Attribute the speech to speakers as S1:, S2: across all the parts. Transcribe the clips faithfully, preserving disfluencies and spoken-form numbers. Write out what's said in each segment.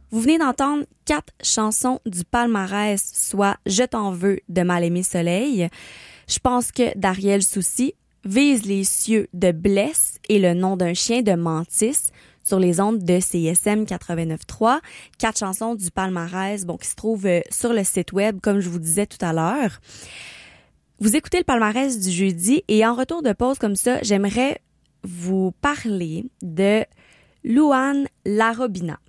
S1: Vous venez d'entendre quatre chansons du palmarès, soit Je t'en veux de Mal-Aimé Soleil, Je pense que d'Ariel Soucy, Vise les cieux de Bless et Le nom d'un chien de Mantis sur les ondes de C I S M quatre-vingt-neuf trois. Quatre chansons du palmarès, bon, qui se trouvent sur le site web, comme je vous disais tout à l'heure. Vous écoutez le palmarès du jeudi et en retour de pause comme ça, j'aimerais vous parler de Louane Larobina.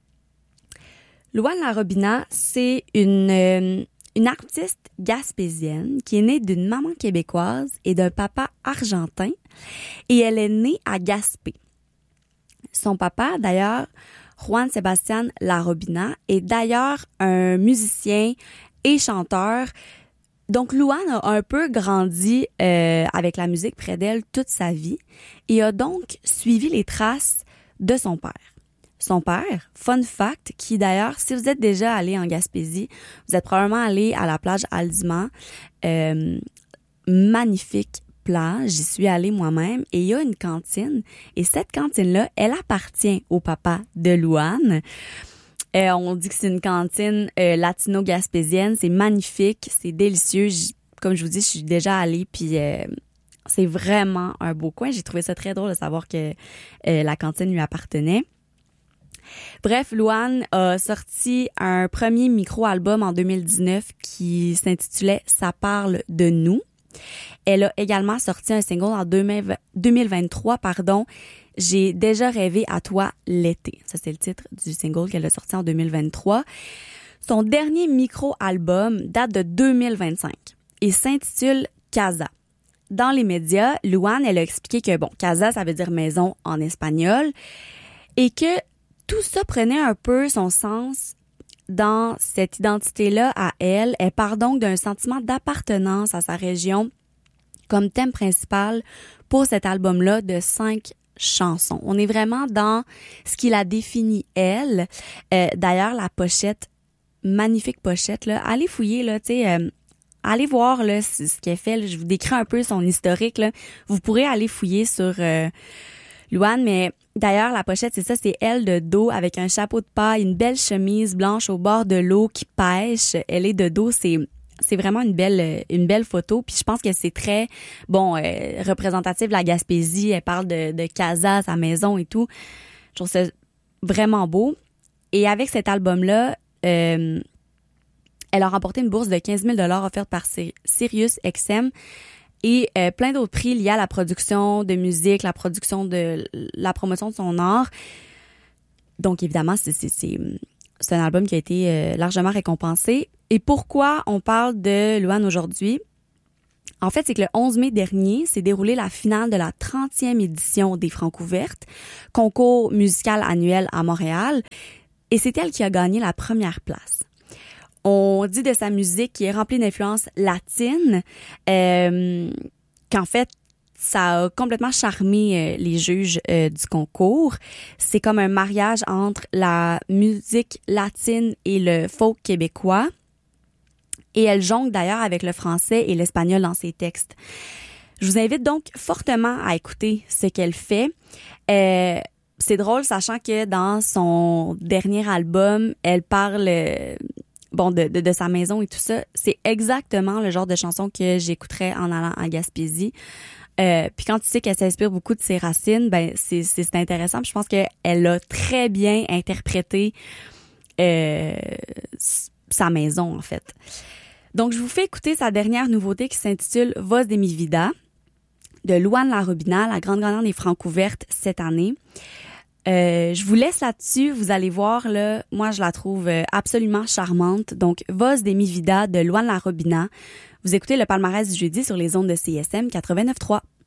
S1: Louane Larobina, c'est une, euh, une artiste gaspésienne qui est née d'une maman québécoise et d'un papa argentin et elle est née à Gaspé. Son papa, d'ailleurs, Juan Sébastien Larobina, est d'ailleurs un musicien et chanteur. Donc, Louane a un peu grandi euh, avec la musique près d'elle toute sa vie et a donc suivi les traces de son père. Son père, fun fact, qui d'ailleurs, si vous êtes déjà allé en Gaspésie, vous êtes probablement allé à la plage Aldima, euh, magnifique plage, j'y suis allée moi-même, et il y a une cantine, et cette cantine-là, elle appartient au papa de Louane. Euh, on dit que c'est une cantine euh, latino-gaspésienne, c'est magnifique, c'est délicieux. J- comme je vous dis, je suis déjà allée, puis euh, c'est vraiment un beau coin. J'ai trouvé ça très drôle de savoir que euh, la cantine lui appartenait. Bref, Louane a sorti un premier micro-album en deux mille dix-neuf qui s'intitulait « Ça parle de nous ». Elle a également sorti un single en deux mille vingt-trois, pardon, « J'ai déjà rêvé à toi l'été ». Ça, c'est le titre du single qu'elle a sorti en deux mille vingt-trois. Son dernier micro-album date de deux mille vingt-cinq et s'intitule « Casa ». Dans les médias, Louane, elle a expliqué que, bon, casa, ça veut dire maison en espagnol, et que tout ça prenait un peu son sens dans cette identité-là à elle. Elle part donc d'un sentiment d'appartenance à sa région comme thème principal pour cet album-là de cinq chansons. On est vraiment dans ce qui la définit, elle. Euh, d'ailleurs, la pochette, magnifique pochette, là, allez fouiller, là, tu sais, euh, allez voir là, ce qu'elle fait. Là, je vous décris un peu son historique. Là. Vous pourrez aller fouiller sur euh, Louane, mais d'ailleurs, la pochette, c'est ça, c'est elle de dos avec un chapeau de paille, une belle chemise blanche au bord de l'eau qui pêche. Elle est de dos, c'est c'est vraiment une belle une belle photo. Puis je pense que c'est très, bon, euh, représentatif de la Gaspésie. Elle parle de, de casa, sa maison et tout. Je trouve ça vraiment beau. Et avec cet album-là, euh, elle a remporté une bourse de quinze mille dollars offerte par Sirius X M. Et euh, plein d'autres prix liés à la production de musique, la production de la promotion de son art. Donc évidemment, c'est c'est c'est, c'est un album qui a été euh, largement récompensé. Et pourquoi on parle de Louane aujourd'hui? En fait, c'est que le onze mai dernier s'est déroulée la finale de la trentième édition des Francouvertes, concours musical annuel à Montréal. Et c'est elle qui a gagné la première place. On dit de sa musique qui est remplie d'influences latines, euh, qu'en fait, ça a complètement charmé euh, les juges euh, du concours. C'est comme un mariage entre la musique latine et le folk québécois. Et elle jongle d'ailleurs avec le français et l'espagnol dans ses textes. Je vous invite donc fortement à écouter ce qu'elle fait. Euh, c'est drôle, sachant que dans son dernier album, elle parle... Euh, bon, de, de, de sa maison et tout ça, c'est exactement le genre de chanson que j'écouterais en allant en Gaspésie. Euh, puis quand tu sais qu'elle s'inspire beaucoup de ses racines, ben c'est, c'est, c'est intéressant. Puis je pense qu'elle a très bien interprété euh, sa maison, en fait. Donc, je vous fais écouter sa dernière nouveauté qui s'intitule « Voz de mi vida » de Louane Larobina, la grande gagnante des Francouvertes cette année. Euh, je vous laisse là-dessus. Vous allez voir, là, moi, je la trouve absolument charmante. Donc, Voz de mi vida de Louane Larobina. Vous écoutez le palmarès du jeudi sur les ondes de C I S M quatre-vingt-neuf trois.